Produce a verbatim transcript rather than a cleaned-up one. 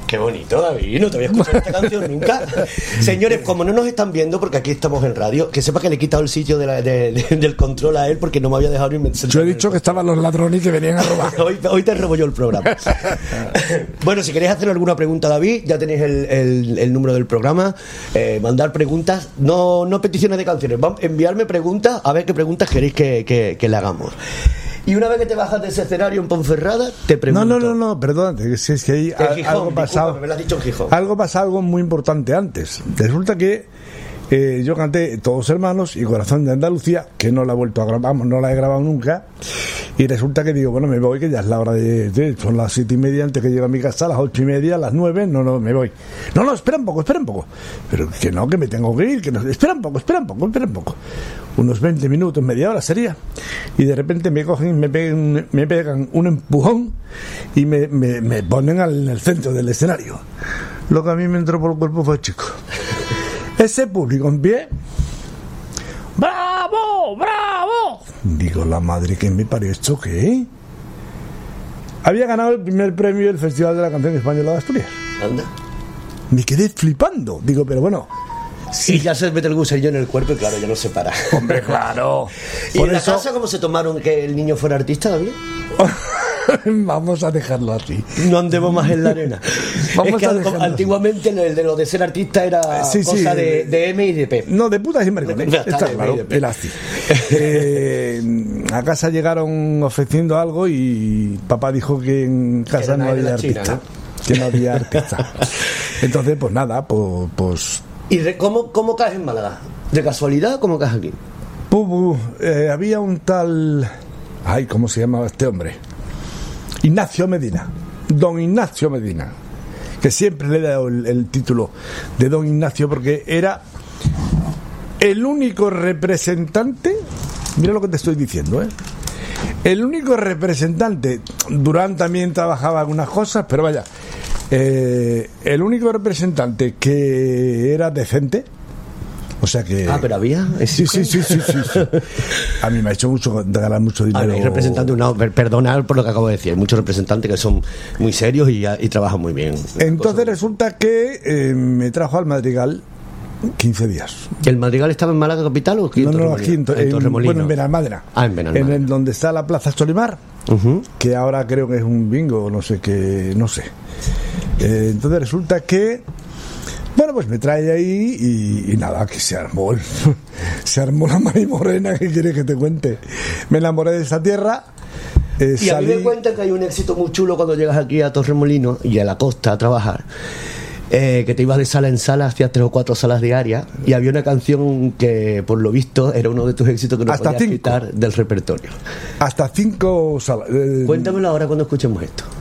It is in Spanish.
Qué bonito, David, no te había escuchado esta canción nunca. Señores, como no nos están viendo, porque aquí estamos en radio, que sepa que le he quitado el sitio de la, de, de, del control a él porque no me había dejado ni sentar. Yo he dicho que estaban los ladrones que venían a robar. hoy, hoy te robo yo el programa. Bueno, si queréis hacer alguna pregunta, David, ya tenéis el, el, el número del programa. Eh, mandar preguntas, no, no peticiones de canciones, vamos, enviarme preguntas, a ver qué preguntas queréis que, que, que le hagamos. Y una vez que te bajas de ese escenario en Ponferrada, te pregunto. No, no, no, no, perdón, si es que hay a, Gijón, algo pasado. Me lo has dicho en Gijón. Algo pasa, algo muy importante antes. Resulta que eh, yo canté Todos Hermanos y Corazón de Andalucía, que no la he vuelto a grabar, no la he grabado nunca. Y resulta que digo, bueno, me voy, que ya es la hora de, de son las siete y media antes que llegue a mi casa, a las ocho y media, a las nueve, no, no, me voy. No, no, espera un poco, espera un poco. Pero que no, que me tengo que ir, que no, espera un poco, espera un poco, espera un poco. Unos veinte minutos, media hora sería. Y de repente me cogen, me pegan, me pegan un empujón y me, me, me ponen al, en el centro del escenario. Lo que a mí me entró por el cuerpo fue chico. Ese público en pie. ¡Bravo! ¡Bravo! Digo, la madre que me parió, ¿esto qué? Había ganado el primer premio del Festival de la Canción Española de Asturias. Anda. Me quedé flipando. Digo, pero bueno. Sí. Y ya se mete el gusanillo en el cuerpo y claro, ya no se para. Hombre, claro. ¿Y Por en la eso... casa cómo se tomaron que el niño fuera artista, David? Vamos a dejarlo así. No andemos más en la arena. Vamos es que a dejarlo antiguamente el de lo de ser artista era sí, cosa sí, de, de M y de P. No, de putas y maricones. Está Está claro, era así. Eh, a casa llegaron ofreciendo algo y papá dijo que en casa no había artista. China, ¿no? Que no había artista. Entonces, pues nada, pues... pues ¿Y de, cómo, cómo caes en Málaga? ¿De casualidad cómo caes aquí? Pubu, eh, había un tal... Ay, ¿cómo se llamaba este hombre? Ignacio Medina. Don Ignacio Medina. Que siempre le he dado el, el título de Don Ignacio porque era el único representante... Mira lo que te estoy diciendo, ¿eh? El único representante... Durán también trabajaba algunas cosas, pero vaya... Eh, el único representante que era decente, o sea que ah, pero había sí sí, sí sí sí sí a mí me ha hecho mucho ganar mucho dinero. Ah, hay representantes, no, perdona por lo que acabo de decir, hay muchos representantes que son muy serios y, y trabajan muy bien. Entonces resulta que eh, me trajo al Madrigal quince días. ¿El Madrigal estaba en Málaga capital o aquí no, en no, aquí en, en, en bueno, en Benalmádena. Ah, en Benalmádena. En el, donde está la Plaza Solimar, uh-huh. Que ahora creo que es un bingo, no sé qué, no sé. Eh, entonces resulta que bueno, pues me trae ahí y, y nada, que se armó el, se armó la marimorena, ¿qué quieres que te cuente? Me enamoré de esa tierra. Eh, y salí... a mí me cuenta que hay un éxito muy chulo cuando llegas aquí a Torremolinos y a la costa a trabajar. Eh, que te ibas de sala en sala, hacías tres o cuatro salas diarias y había una canción que por lo visto era uno de tus éxitos que no hasta podías cinco. quitar del repertorio. Hasta cinco salas. Eh, Cuéntamelo ahora cuando escuchemos esto.